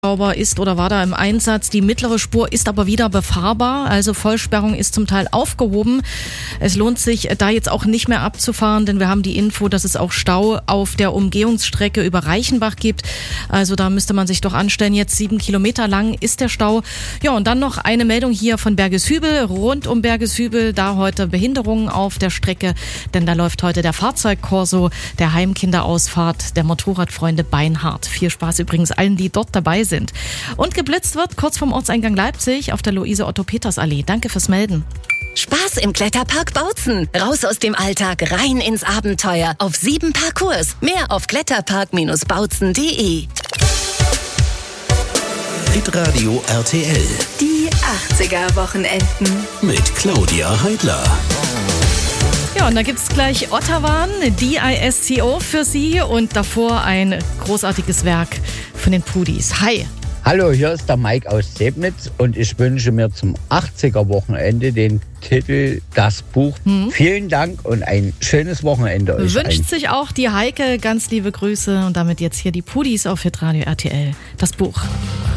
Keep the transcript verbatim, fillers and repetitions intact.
Hubschrauber ist oder war da im Einsatz. Die mittlere Spur ist aber wieder befahrbar, also Vollsperrung ist zum Teil aufgehoben. Es lohnt sich, da jetzt auch nicht mehr abzufahren, denn wir haben die Info, dass es auch Stau auf der Umgehungsstrecke über Reichenbach gibt. Also da müsste man sich doch anstellen. Jetzt sieben Kilometer lang ist der Stau. Ja, und dann noch eine Meldung hier von Bergeshübel, rund um Bergeshübel, da heute Behinderungen auf der Strecke, denn da läuft heute der Fahrzeugkorso der Heimkinderausfahrt der Motorradfreunde Beinhardt. Viel Spaß übrigens allen, die dort dabei sind. Sind. Und geblitzt wird kurz vom Ortseingang Leipzig auf der Luise-Otto-Peters-Allee. Danke fürs Melden. Spaß im Kletterpark Bautzen. Raus aus dem Alltag, rein ins Abenteuer. Auf sieben Parcours. Mehr auf kletterpark Bindestrich bautzen punkt de. Hitradio R T L. Die achtziger-Wochenenden. Mit Claudia Heidler. Ja, und da gibt's gleich Ottawa, D I S C O für Sie und davor ein großartiges Werk von den Pudis. Hi! Hallo, hier ist der Mike aus Sebnitz und ich wünsche mir zum achtziger-Wochenende den Titel Das Buch. Hm. Vielen Dank und ein schönes Wochenende euch Wünscht allen. sich auch die Heike, ganz liebe Grüße und damit jetzt hier die Pudis auf Hitradio R T L. Das Buch.